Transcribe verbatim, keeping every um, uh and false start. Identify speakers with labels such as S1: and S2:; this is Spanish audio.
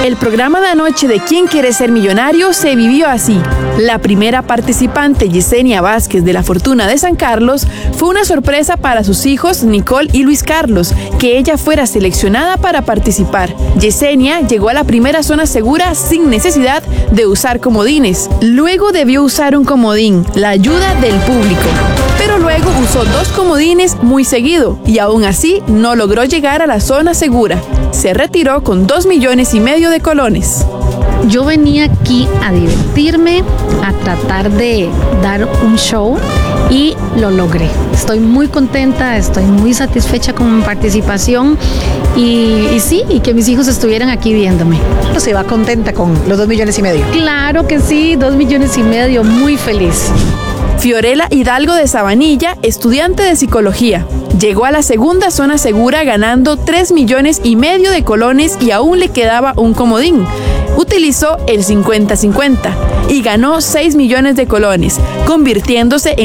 S1: El programa de anoche de ¿Quién quiere ser millonario? Se vivió así. La primera participante, Yesenia Vázquez de la Fortuna de San Carlos, fue una sorpresa para sus hijos Nicole y Luis Carlos, que ella fuera seleccionada para participar. Yesenia llegó a la primera zona segura sin necesidad de usar comodines. Luego debió usar un comodín, la ayuda del público. Pero luego usó dos comodines muy seguido y aún así no logró llegar a la zona segura. Se retiró con dos millones y medio de colones.
S2: Yo venía aquí a divertirme, a tratar de dar un show y lo logré. Estoy muy contenta, estoy muy satisfecha con mi participación y, y sí, y que mis hijos estuvieran aquí viéndome.
S3: ¿Se va contenta con los dos millones y medio?
S2: Claro que sí, dos millones y medio, muy feliz.
S1: Fiorella Hidalgo de Sabanilla, estudiante de psicología, llegó a la segunda zona segura ganando tres millones y medio de colones y aún le quedaba un comodín. Utilizó el cincuenta cincuenta y ganó seis millones de colones, convirtiéndose en